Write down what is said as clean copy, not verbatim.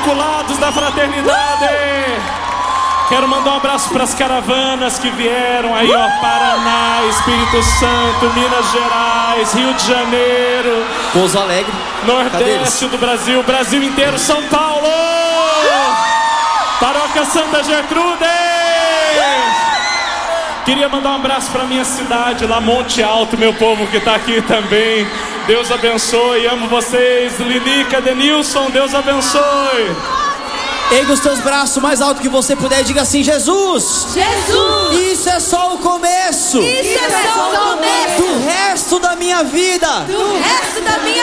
Imaculados da Fraternidade. Quero mandar um abraço para as caravanas que vieram aí, ó, Paraná, Espírito Santo, Minas Gerais, Rio de Janeiro, Pouso Alegre, Nordeste do Brasil, Brasil inteiro, São Paulo, Paróquia Santa Gertrude. Queria mandar um abraço para minha cidade, lá Monte Alto, meu povo que tá aqui também. Deus abençoe, amo vocês. Linica, Denilson, Deus abençoe. Erga os teus braços mais alto que você puder e diga assim: Jesus, Jesus, isso é só o começo. isso é só o começo do resto da minha vida. do resto da minha